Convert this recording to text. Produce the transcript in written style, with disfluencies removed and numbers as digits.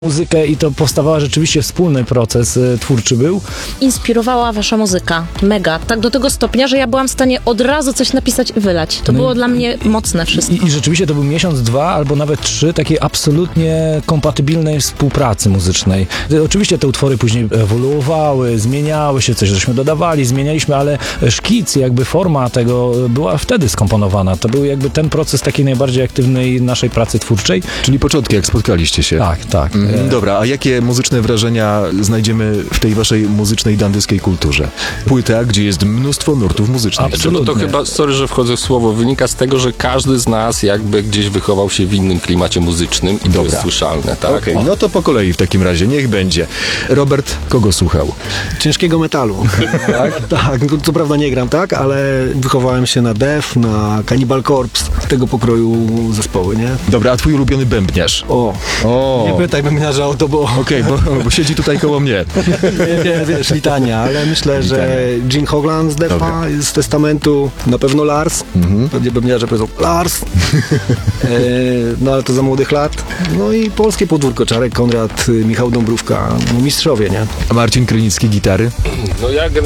muzykę i to powstawała rzeczywiście wspólny proces twórczy był. Inspirowała wasza muzyka. Mega. Tak do tego stopnia, że ja byłam w stanie od razu coś napisać i wylać. To było dla mnie mocne wszystko. I rzeczywiście to był miesiąc, 2 albo nawet 3 takiej absolutnie kompatybilnej współpracy muzycznej. Oczywiście te utwory później ewoluowały, zmieniały się, coś żeśmy dodawali, zmienialiśmy, ale szkic, jakby forma tego była wtedy skomponowana. To był jakby ten proces takiej najbardziej aktywnej naszej pracy twórczej. Czyli początki, jak spotkaliście się. Tak. Dobra, a jakie muzyczne wrażenia znajdziemy w tej waszej muzycznej dandyjskiej kulturze? Płyta, gdzie jest mnóstwo nurtów muzycznych. Absolutnie. To chyba, sorry, że wchodzę w słowo, wynika z tego, że każdy z nas jakby gdzieś wychował się w innym klimacie muzycznym i to jest słyszalne, tak? Okej, no to po kolei w takim razie, niech będzie. Robert, kogo słuchał? Ciężkiego metalu. Tak, no, co prawda nie gram, tak, ale wychowałem się na Def, na Cannibal Corpse, tego pokroju zespoły, nie? Dobra, a twój ulubiony bębniarz? Nie pytaj bębniarza o to, bo Okej, bo siedzi tutaj koło mnie. nie, wiesz, litania, ale myślę, że Gene Hoglan z Defa, z Testamentu, na pewno Lars, pewnie bębniarze powiedzą Lars, no ale to za młodych lat, no i polskie podwórko, Czarek Konrad, Michał Dąbrówka, no mistrzowie, nie? A Marcin Krynicki, gitary? No ja